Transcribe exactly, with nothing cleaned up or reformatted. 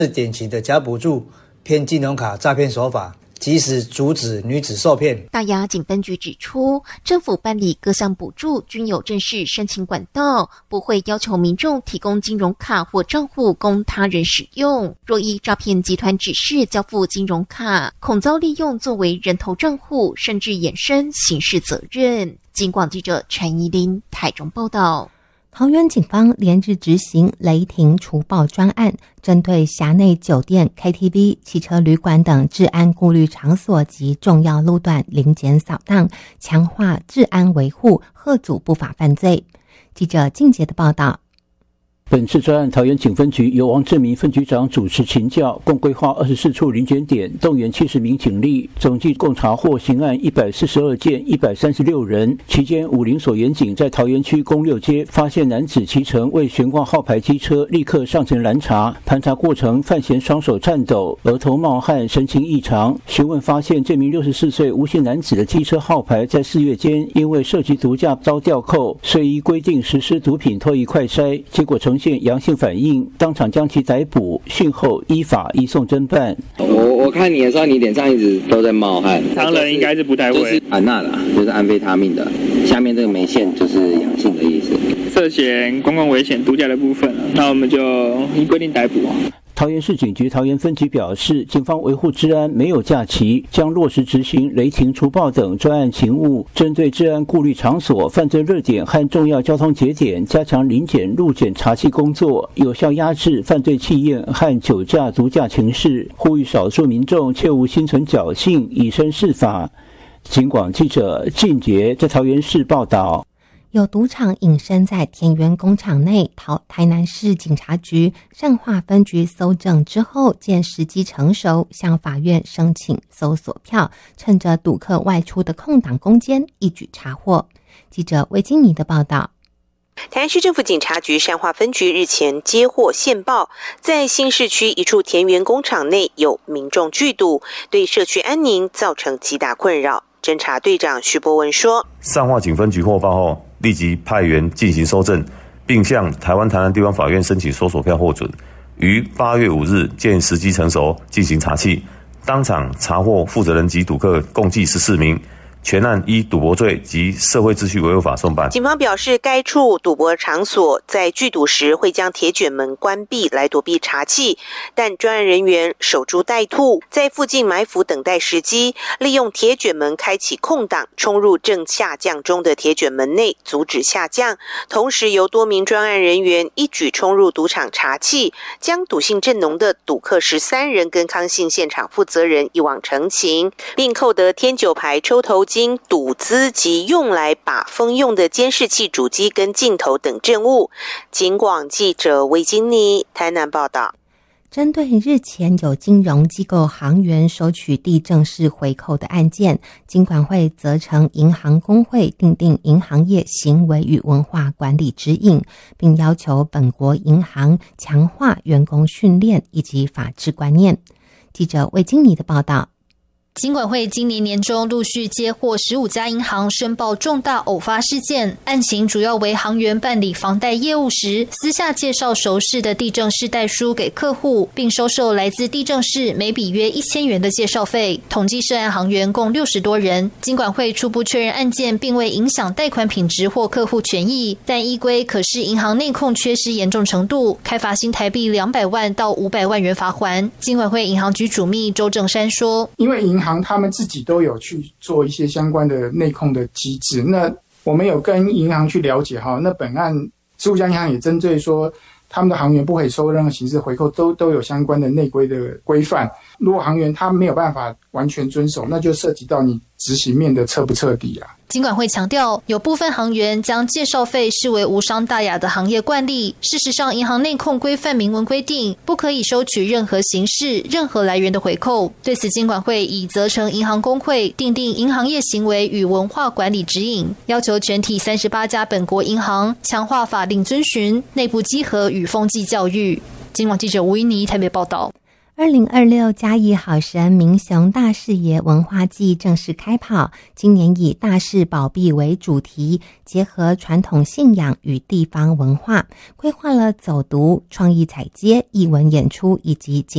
是典型的假补助、骗金融卡诈骗手法，及时阻止女子受骗。 大雅警分局指出，政府办理各项补助均有正式申请管道，不会要求民众提供金融卡或账户供他人使用。若依诈骗集团指示交付金融卡，恐遭利用作为人头账户，甚至衍生刑事责任。警广记者陈怡琳台中报道。 桃园警方连日执行雷霆除暴专案，针对辖内酒店、K T V、汽车旅馆等治安顾虑场所及重要路段临检扫荡，强化治安维护，遏阻不法犯罪。记者静杰的报道。 本次专案，桃园警分局由王志明分局长主持勤教，共规划二十四处临检点，动员七十名警力，总计共查获刑案一百四十二件，一百三十六人。期间，武陵所员警在桃园区公六街发现男子骑乘未悬挂号牌机车，立刻上前拦查。盘查过程，犯嫌双手颤抖，额头冒汗，神情异常。询问发现，这名六十四岁吴姓男子的机车号牌在四月间因为涉及毒驾遭吊扣，遂依规定实施毒品脱移快筛，结果呈现阳性反应，当场将其逮捕，讯后依法移送侦办。 我我看你的时候，你脸上一直都在冒汗， 常人应该是不太会。 就是安娜啦，就是安非他命的，下面这个眉线就是阳性的意思。 涉嫌公共危险毒驾的部分，那我们就依规定逮捕。 桃园市警局桃园分局表示，警方维护治安没有假期，将落实执行雷霆除暴等专案勤务，针对治安顾虑场所、犯罪热点和重要交通节点，加强临检、路检查缉工作，有效压制犯罪气焰和酒驾、毒驾情事，呼吁少数民众切勿心存侥幸，以身试法。警广记者靳杰在桃园市报道。 有赌场隐身在田园工厂内，桃台南市警察局善化分局搜证之后，见时机成熟，向法院申请搜索票，趁着赌客外出的空档攻坚，一举查获。记者魏金妮的报道。 台南市政府警察局善化分局日前接获线报，在新市区一处田园工厂内有民众聚赌，对社区安宁造成极大困扰。侦查队长徐博文说， 善化警分局获报后，立即派员进行搜证，并向台湾台南地方法院申请搜索票获准，于八月五日见时机成熟进行查缉，当场查获负责人及赌客共计十四名，全案依赌博罪及社会秩序维护法送办。 警方表示，该处赌博场所在聚赌时会将铁卷门关闭来躲避查缉，但专案人员守株待兔，在附近埋伏等待时机，利用铁卷门开启空档，冲入正下降中的铁卷门内，阻止下降。同时，由多名专案人员一举冲入赌场查缉，将赌性正浓的赌客十三人跟康姓现场负责人一网成擒，并扣得天九牌抽头金、赌资及用来把风用的监视器主机跟镜头等证物。警广记者魏金妮台南报道。 针对日前有金融机构行员收取地政士回扣的案件，金管会责成银行公会订定银行业行为与文化管理指引，并要求本国银行强化员工训练以及法治观念。记者魏金妮的报道。 金管会今年年中陆续接获十五家银行申报重大偶发事件，案情主要为行员办理房贷业务时，私下介绍熟识的地政士代书给客户，并收受来自地政士每笔约一千元的介绍费。统计涉案行员共六十多人。金管会初步确认案件并未影响贷款品质或客户权益，但依规可视银行内控缺失严重程度，开罚新台币两百万到五百万元罚锾。金管会银行局主秘周正山说， 因为银行他们自己都有去做一些相关的内控的机制，那我们有跟银行去了解哈，那本案十五家银行也针对说他们的行员不可以收任何形式回扣，都都有相关的内规的规范。如果行员他没有办法完全遵守，那就涉及到你执行面的彻不彻底啊。 金管会强调，有部分行员将介绍费视为无伤大雅的行业惯例。事实上，银行内控规范明文规定，不可以收取任何形式、任何来源的回扣。对此，金管会已责成银行公会订定银行业行为与文化管理指引，要求全体三十八家本国银行强化法令遵循、内部稽核与风纪教育。金广记者吴依妮台北报道。 二零二六嘉义好神民雄大士爷文化祭正式开跑，今年以大士保庇为主题，结合传统信仰与地方文化，规划了走读、创意踩街、艺文演出以及